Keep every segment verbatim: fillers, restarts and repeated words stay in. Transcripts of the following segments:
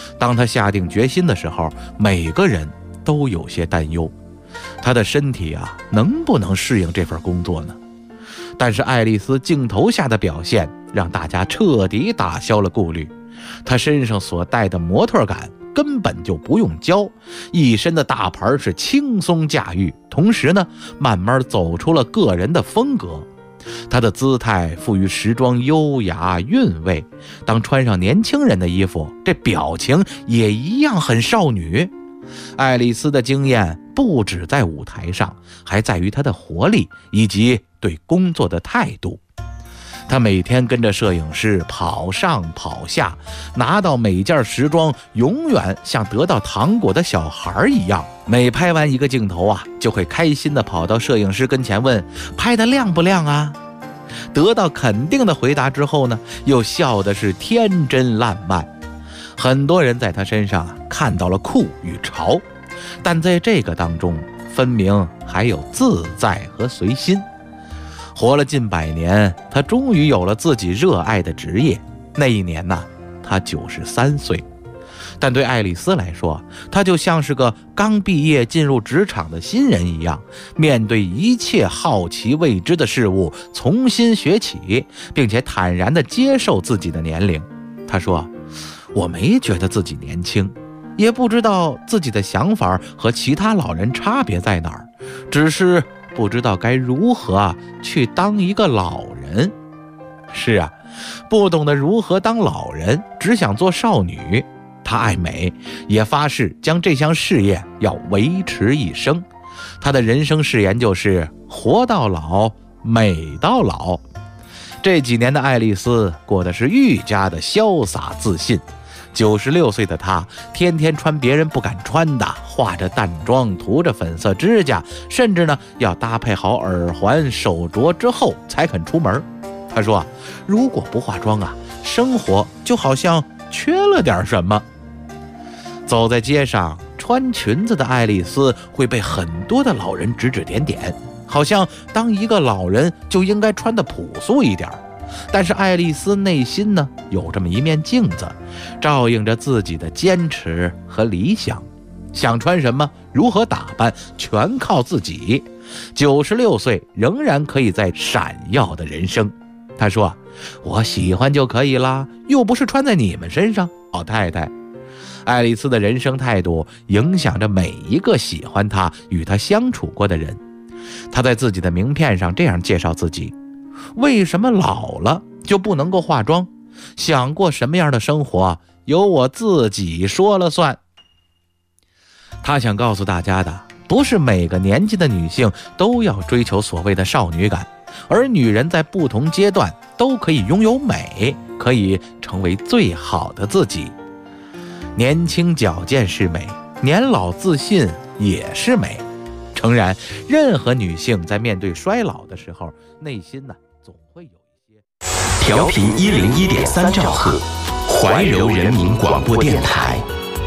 当他下定决心的时候，每个人都有些担忧，他的身体啊，能不能适应这份工作呢？但是爱丽丝镜头下的表现让大家彻底打消了顾虑，她身上所带的模特感根本就不用教，一身的大牌是轻松驾驭，同时呢，慢慢走出了个人的风格。她的姿态赋予时装优雅韵味，当穿上年轻人的衣服，这表情也一样很少女。爱丽丝的经验不止在舞台上，还在于她的活力以及对工作的态度。她每天跟着摄影师跑上跑下，拿到每件时装永远像得到糖果的小孩一样，每拍完一个镜头啊，就会开心地跑到摄影师跟前问拍得亮不亮啊？得到肯定的回答之后呢，又笑的是天真烂漫。很多人在她身上看到了酷与潮，但在这个当中分明还有自在和随心。活了近百年，她终于有了自己热爱的职业。那一年呢，她九十三岁。但对爱丽丝来说，她就像是个刚毕业进入职场的新人一样，面对一切好奇未知的事物，重新学起，并且坦然地接受自己的年龄。她说，我没觉得自己年轻，也不知道自己的想法和其他老人差别在哪儿，只是不知道该如何去当一个老人。是啊，不懂得如何当老人，只想做少女。她爱美，也发誓将这项事业要维持一生。她的人生誓言就是活到老，美到老。这几年的爱丽丝过得是愈加的潇洒自信。九十六岁的她，天天穿别人不敢穿的，化着淡妆，涂着粉色指甲，甚至呢要搭配好耳环、手镯之后才肯出门。她说，如果不化妆啊，生活就好像缺了点什么。走在街上，穿裙子的爱丽丝会被很多的老人指指点点，好像当一个老人就应该穿得朴素一点。但是爱丽丝内心呢，有这么一面镜子，照应着自己的坚持和理想。想穿什么，如何打扮，全靠自己。九十六岁仍然可以在闪耀的人生。她说，我喜欢就可以啦，又不是穿在你们身上，老太太。爱丽丝的人生态度影响着每一个喜欢她与她相处过的人。她在自己的名片上这样介绍自己，为什么老了就不能够化妆？想过什么样的生活，由我自己说了算。她想告诉大家的，不是每个年纪的女性都要追求所谓的少女感，而女人在不同阶段都可以拥有美，可以成为最好的自己。年轻矫健是美，年老自信也是美。诚然，任何女性在面对衰老的时候，内心呢总会有一些。 调频一零一点三兆赫，怀柔人民广播电台。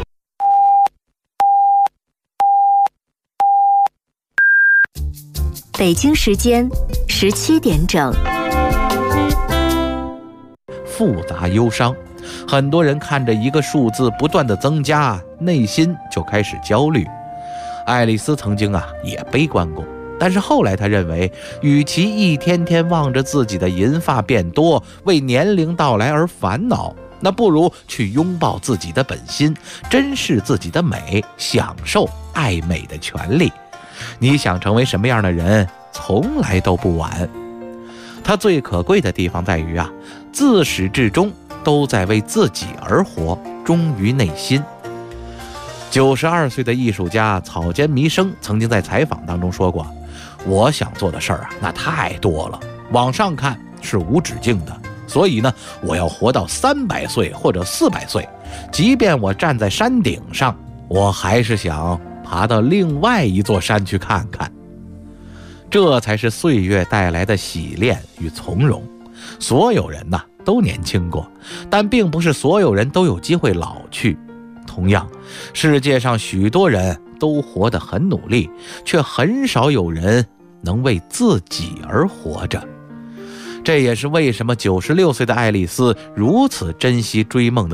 北京时间十七点整。 复杂忧伤，很多人看着一个数字不断的增加，内心就开始焦虑。爱丽丝曾经啊也悲观过，但是后来她认为，与其一天天望着自己的银发变多，为年龄到来而烦恼，那不如去拥抱自己的本心，珍视自己的美，享受爱美的权利。你想成为什么样的人，从来都不晚。它最可贵的地方在于啊，自始至终都在为自己而活，忠于内心。九十二岁的艺术家草间弥生曾经在采访当中说过，我想做的事儿啊，那太多了，往上看是无止境的，所以呢，我要活到三百岁或者四百岁，即便我站在山顶上，我还是想爬到另外一座山去看看。这才是岁月带来的洗练与从容。所有人呢都年轻过，但并不是所有人都有机会老去。同样，世界上许多人都活得很努力，却很少有人能为自己而活着。这也是为什么九十六岁的爱丽丝如此珍惜追梦的